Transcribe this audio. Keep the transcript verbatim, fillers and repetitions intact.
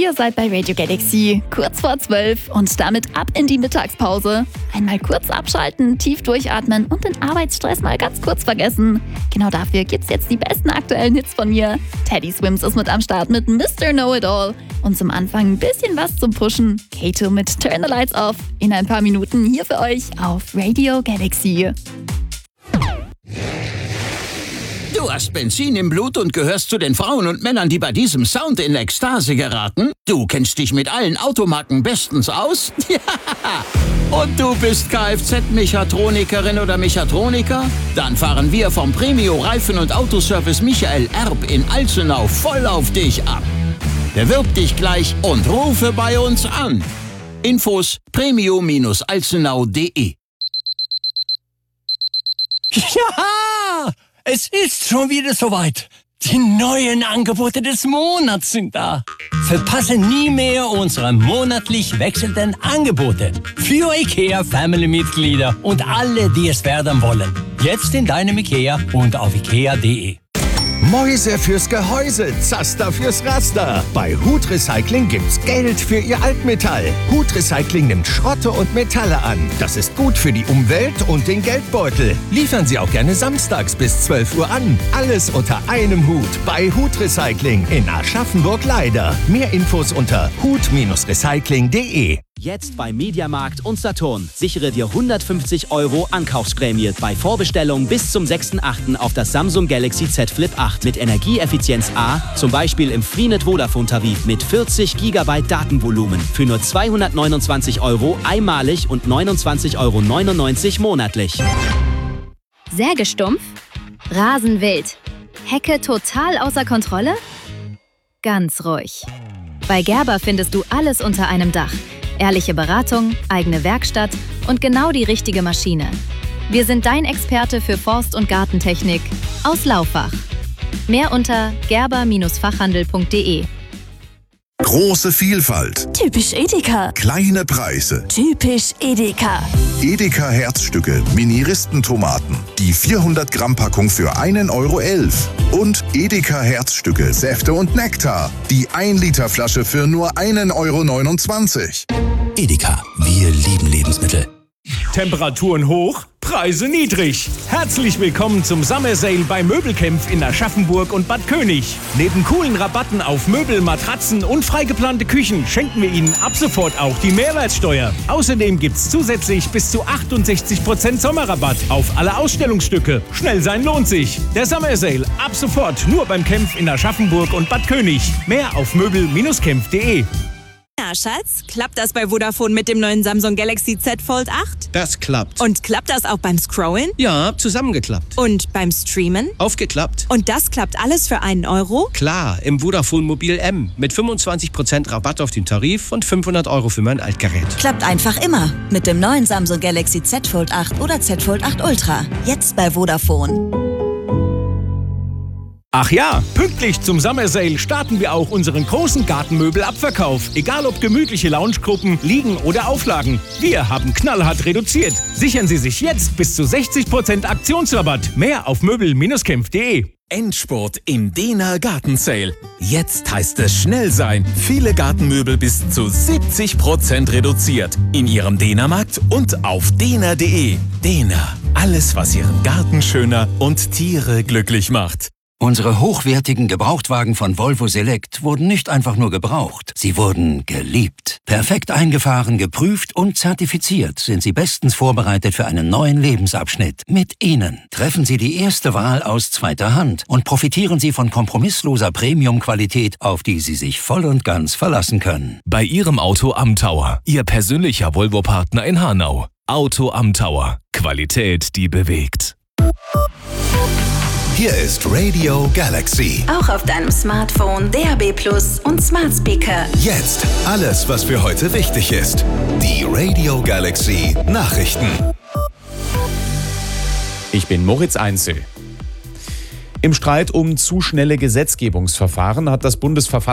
Ihr seid bei Radio Galaxy, kurz vor zwölf und damit ab in die Mittagspause. Einmal kurz abschalten, tief durchatmen und den Arbeitsstress mal ganz kurz vergessen. Genau dafür gibt's jetzt die besten aktuellen Hits von mir. Teddy Swims ist mit am Start mit Mister Know-It-All. Und zum Anfang ein bisschen was zum Pushen. Kato mit Turn the Lights Off. In ein paar Minuten hier für euch auf Radio Galaxy. Du hast Benzin im Blut und gehörst zu den Frauen und Männern, die bei diesem Sound in Ekstase geraten? Du kennst dich mit allen Automarken bestens aus? Ja! Und du bist Kfz-Mechatronikerin oder Mechatroniker? Dann fahren wir vom Premio Reifen- und Autoservice Michael Erb in Alzenau voll auf dich ab. Bewirb dich gleich und rufe bei uns an. Infos premio alzenau punkt de. Ja! Es ist schon wieder soweit. Die neuen Angebote des Monats sind da. Verpasse nie mehr unsere monatlich wechselnden Angebote. Für IKEA-Family-Mitglieder und alle, die es werden wollen. Jetzt in deinem IKEA und auf ikea punkt de. Mäuse fürs Gehäuse, Zaster fürs Raster. Bei Hut Recycling gibt's Geld für Ihr Altmetall. Hut Recycling nimmt Schrotte und Metalle an. Das ist gut für die Umwelt und den Geldbeutel. Liefern Sie auch gerne samstags bis zwölf Uhr an. Alles unter einem Hut bei Hut Recycling in Aschaffenburg-Leider. Mehr Infos unter hut recycling punkt de. Jetzt bei Mediamarkt und Saturn. Sichere dir hundertfünfzig Euro Ankaufsprämie bei Vorbestellung bis zum sechsten achten auf das Samsung Galaxy Z Flip acht mit Energieeffizienz A, zum Beispiel im Freenet Vodafone-Tarif mit vierzig Gigabyte Datenvolumen für nur zweihundertneunundzwanzig Euro einmalig und neunundzwanzig Euro neunundneunzig monatlich. Sägestumpf? Rasenwild? Hecke total außer Kontrolle? Ganz ruhig. Bei Gerber findest du alles unter einem Dach. Ehrliche Beratung, eigene Werkstatt und genau die richtige Maschine. Wir sind dein Experte für Forst- und Gartentechnik aus Laufach. Mehr unter gerber Fachhandel punkt de. Große Vielfalt. Typisch Edeka. Kleine Preise. Typisch Edeka. Edeka Herzstücke, Mini-Ristentomaten. Die vierhundert Gramm Packung für einen Euro elf. Und Edeka Herzstücke, Säfte und Nektar. Die ein Liter Flasche für nur einen Euro neunundzwanzig. Edeka, wir lieben Lebensmittel. Temperaturen hoch, Preise niedrig. Herzlich willkommen zum Summer Sale bei Möbelkämpf in Aschaffenburg und Bad König. Neben coolen Rabatten auf Möbel, Matratzen und freigeplante Küchen schenken wir Ihnen ab sofort auch die Mehrwertsteuer. Außerdem gibt's zusätzlich bis zu achtundsechzig Prozent Sommerrabatt auf alle Ausstellungsstücke. Schnell sein lohnt sich. Der Summer Sale ab sofort nur beim Kämpf in Aschaffenburg und Bad König. Mehr auf möbel kämpf punkt de. Ja, Schatz, klappt das bei Vodafone mit dem neuen Samsung Galaxy Z Fold acht? Das klappt. Und klappt das auch beim Scrollen? Ja, zusammengeklappt. Und beim Streamen? Aufgeklappt. Und das klappt alles für einen Euro? Klar, im Vodafone Mobil M mit fünfundzwanzig Prozent Rabatt auf den Tarif und fünfhundert Euro für mein Altgerät. Klappt einfach immer mit dem neuen Samsung Galaxy Z Fold acht oder Z Fold acht Ultra. Jetzt bei Vodafone. Ach ja, pünktlich zum Summer Sale starten wir auch unseren großen Gartenmöbelabverkauf. Egal ob gemütliche Loungegruppen, Liegen oder Auflagen. Wir haben knallhart reduziert. Sichern Sie sich jetzt bis zu sechzig Prozent Aktionsrabatt. Mehr auf möbel kämpf punkt de. Endspurt im Dena Garten Sale. Jetzt heißt es schnell sein. Viele Gartenmöbel bis zu siebzig Prozent reduziert. In Ihrem Dena-Markt und auf dena punkt de. Dena. Alles, was Ihren Garten schöner und Tiere glücklich macht. Unsere hochwertigen Gebrauchtwagen von Volvo Select wurden nicht einfach nur gebraucht, sie wurden geliebt. Perfekt eingefahren, geprüft und zertifiziert sind sie bestens vorbereitet für einen neuen Lebensabschnitt. Mit ihnen treffen Sie die erste Wahl aus zweiter Hand und profitieren Sie von kompromissloser Premium-Qualität, auf die Sie sich voll und ganz verlassen können. Bei Ihrem Auto am Tower, Ihr persönlicher Volvo-Partner in Hanau. Auto am Tower. Qualität, die bewegt. Hier ist Radio Galaxy. Auch auf deinem Smartphone, D A B Plus und Smart Speaker. Jetzt alles, was für heute wichtig ist. Die Radio Galaxy Nachrichten. Ich bin Moritz Einzel. Im Streit um zu schnelle Gesetzgebungsverfahren hat das Bundesverfassungsgericht